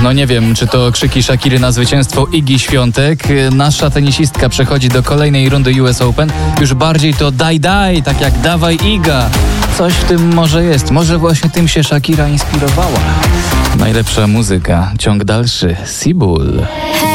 No nie wiem, czy to krzyki Shakiry na zwycięstwo Igi Świątek. Nasza tenisistka przechodzi do kolejnej rundy US Open. Już bardziej to daj, tak jak dawaj Iga. Coś w tym może jest. Może właśnie tym się Shakira inspirowała. Najlepsza muzyka. Ciąg dalszy. Sibul.